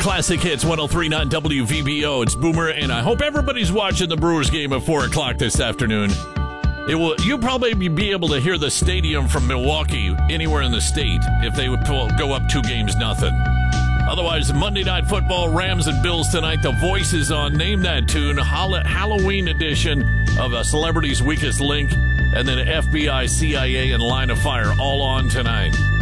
Classic Hits 103.9 WVBO. It's Boomer, and I hope everybody's watching the Brewers game at 4 o'clock this afternoon. You'll probably be able to hear the stadium from Milwaukee anywhere in the state if they would go up 2-0. Otherwise, Monday Night Football, Rams and Bills tonight. The Voice is on Name That Tune, Halloween edition of a Celebrity's Weakest Link, and then FBI, CIA, and Line of Fire all on tonight.